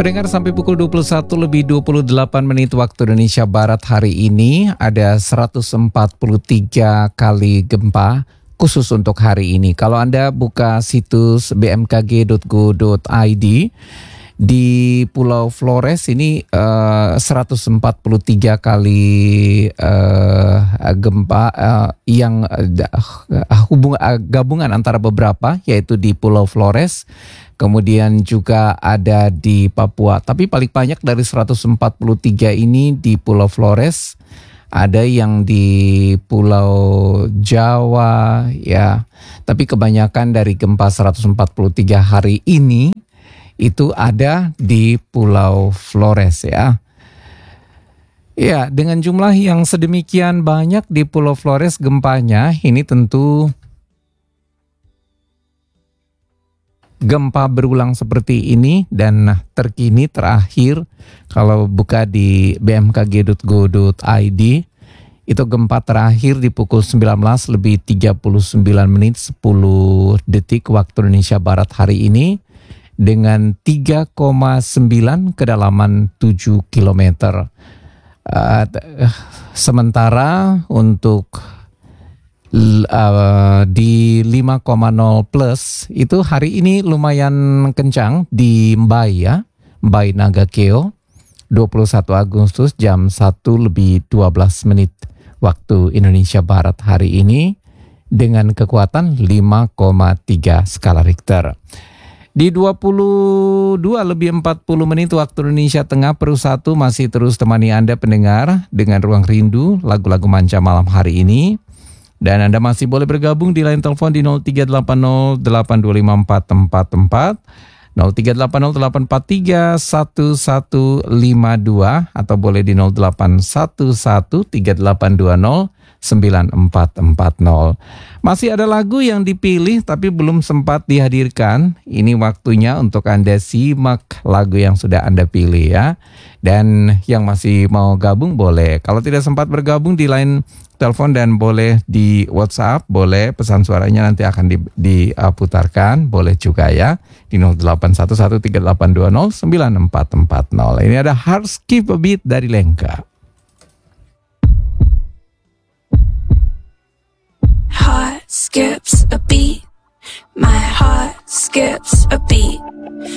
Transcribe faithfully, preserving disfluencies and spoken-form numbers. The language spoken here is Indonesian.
Pendengar, sampai pukul dua puluh satu lebih dua puluh delapan menit waktu Indonesia Barat hari ini ada seratus empat puluh tiga kali gempa khusus untuk hari ini. Kalau Anda buka situs b m k g dot go dot i d, di Pulau Flores ini uh, seratus empat puluh tiga kali uh, gempa uh, yang uh, hubung, uh, gabungan antara beberapa, yaitu di Pulau Flores, kemudian juga ada di Papua. Tapi paling banyak dari seratus empat puluh tiga ini di Pulau Flores. Ada yang di Pulau Jawa ya. Tapi kebanyakan dari gempa seratus empat puluh tiga hari ini itu ada di Pulau Flores ya. Ya, dengan jumlah yang sedemikian banyak di Pulau Flores gempanya, ini tentu gempa berulang seperti ini. Dan terkini terakhir kalau buka di b m k g dot go dot i d, itu gempa terakhir di pukul sembilan belas lebih tiga puluh sembilan menit sepuluh detik waktu Indonesia Barat hari ini, dengan tiga koma sembilan kedalaman tujuh kilometer. Uh, sementara untuk uh, di lima koma nol plus itu hari ini lumayan kencang di Mbai ya, Mbai Nagakeo, dua puluh satu Agustus jam satu lebih dua belas menit waktu Indonesia Barat hari ini, dengan kekuatan lima koma tiga skala Richter. Di dua puluh dua lebih empat puluh menit waktu Indonesia Tengah, Peru satu masih terus temani Anda pendengar dengan Ruang Rindu, lagu-lagu manja malam hari ini. Dan Anda masih boleh bergabung di line telepon di nol tiga delapan nol delapan dua lima empat empat empat, nol tiga delapan nol delapan empat tiga satu satu lima dua, atau boleh di nol delapan satu satu tiga delapan dua nol sembilan empat empat nol. Masih ada lagu yang dipilih tapi belum sempat dihadirkan. Ini waktunya untuk Anda simak lagu yang sudah Anda pilih ya. Dan yang masih mau gabung boleh. Kalau tidak sempat bergabung di line telepon dan boleh di WhatsApp, boleh pesan suaranya nanti akan diputarkan, boleh juga ya di nol delapan satu satu tiga delapan dua nol sembilan empat empat nol. Ini ada Heart Skip a Beat dari Lenka. Heart skips a beat. My heart skips a beat.